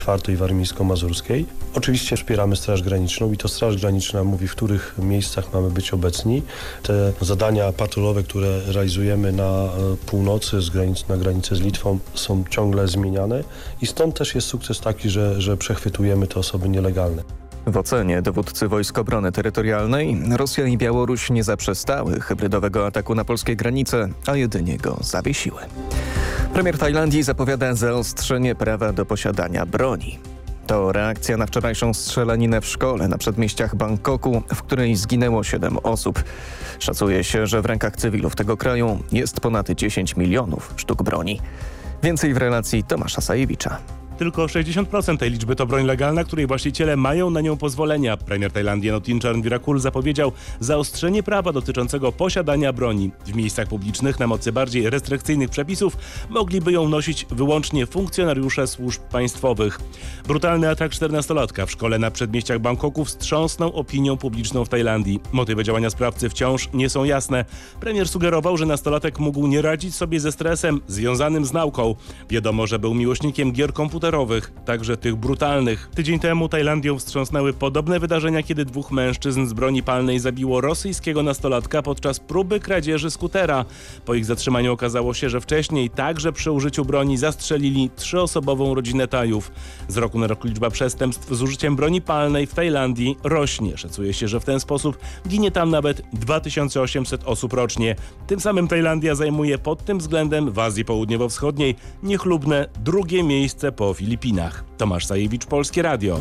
4. Warmińsko-Mazurskiej. Oczywiście wspieramy Straż Graniczną i to Straż Graniczna mówi, w których miejscach mamy być obecni. Te zadania patrolowe, które realizujemy na północy, na granicy z Litwą, są ciągle zmieniane i stąd też jest sukces taki, że przechwytujemy te osoby nielegalne. W ocenie dowódcy Wojsk Obrony Terytorialnej Rosja i Białoruś nie zaprzestały hybrydowego ataku na polskie granice, a jedynie go zawiesiły. Premier Tajlandii zapowiada zaostrzenie prawa do posiadania broni. To reakcja na wczorajszą strzelaninę w szkole na przedmieściach Bangkoku, w której zginęło 7 osób. Szacuje się, że w rękach cywilów tego kraju jest ponad 10 milionów sztuk broni. Więcej w relacji Tomasza Sajewicza. Tylko 60% tej liczby to broń legalna, której właściciele mają na nią pozwolenia. Premier Tajlandii Notin Charnvirakul zapowiedział zaostrzenie prawa dotyczącego posiadania broni. W miejscach publicznych na mocy bardziej restrykcyjnych przepisów mogliby ją nosić wyłącznie funkcjonariusze służb państwowych. Brutalny atak 14-latka w szkole na przedmieściach Bangkoku wstrząsnął opinią publiczną w Tajlandii. Motywy działania sprawcy wciąż nie są jasne. Premier sugerował, że nastolatek mógł nie radzić sobie ze stresem związanym z nauką. Wiadomo, że był miłośnikiem gier komputerowych, także tych brutalnych. Tydzień temu Tajlandią wstrząsnęły podobne wydarzenia, kiedy 2 mężczyzn z broni palnej zabiło rosyjskiego nastolatka podczas próby kradzieży skutera. Po ich zatrzymaniu okazało się, że wcześniej także przy użyciu broni zastrzelili 3-osobową rodzinę Tajów. Z roku na rok liczba przestępstw z użyciem broni palnej w Tajlandii rośnie. Szacuje się, że w ten sposób ginie tam nawet 2800 osób rocznie. Tym samym Tajlandia zajmuje pod tym względem w Azji Południowo-Wschodniej niechlubne 2. miejsce po Filipinach. Tomasz Sajewicz, Polskie Radio.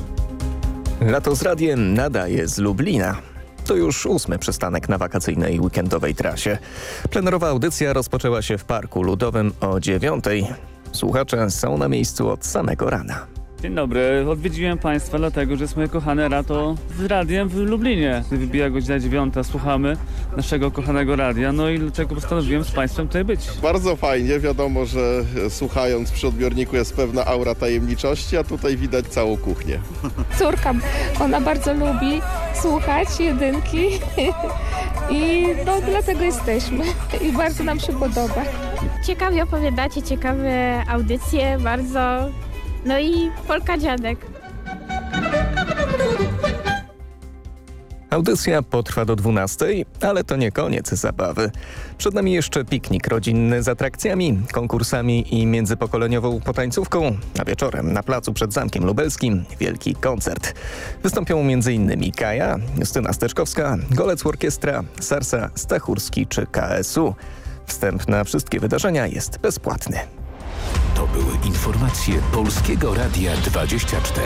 Lato z radiem nadaje z Lublina. To już 8. przystanek na wakacyjnej weekendowej trasie. Plenerowa audycja rozpoczęła się w Parku Ludowym o 9:00. Słuchacze są na miejscu od samego rana. Dzień dobry, odwiedziłem Państwa dlatego, że jest moje kochane lato z radiem w Lublinie. Wybija godzina 9:00, słuchamy naszego kochanego radia, no i dlaczego postanowiłem z Państwem tutaj być. Bardzo fajnie, wiadomo, że słuchając przy odbiorniku jest pewna aura tajemniczości, a tutaj widać całą kuchnię. Córka, ona bardzo lubi słuchać jedynki i no dlatego jesteśmy i bardzo nam się podoba. Ciekawie opowiadacie, ciekawe audycje, bardzo. No i Polka Dziadek. Audycja potrwa do 12:00, ale to nie koniec zabawy. Przed nami jeszcze piknik rodzinny z atrakcjami, konkursami i międzypokoleniową potańcówką, a wieczorem na placu przed Zamkiem Lubelskim wielki koncert. Wystąpią m.in. Kaja, Justyna Steczkowska, Golec Orkiestra, Sarsa, Stachurski czy KSU. Wstęp na wszystkie wydarzenia jest bezpłatny. To były informacje Polskiego Radia 24.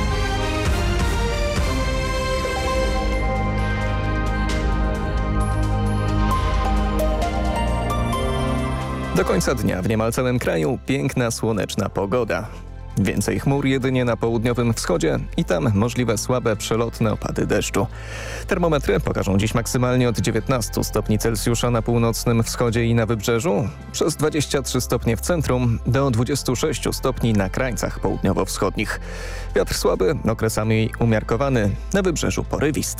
Do końca dnia w niemal całym kraju piękna, słoneczna pogoda. Więcej chmur jedynie na południowym wschodzie i tam możliwe słabe, przelotne opady deszczu. Termometry pokażą dziś maksymalnie od 19 stopni Celsjusza na północnym wschodzie i na wybrzeżu, przez 23 stopnie w centrum, do 26 stopni na krańcach południowo-wschodnich. Wiatr słaby, okresami umiarkowany, na wybrzeżu porywisty.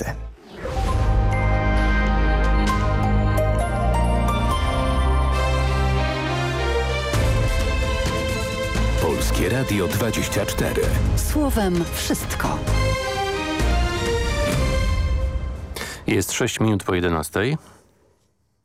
Polskie Radio 24. Słowem wszystko. Jest 6 minut po 11:00.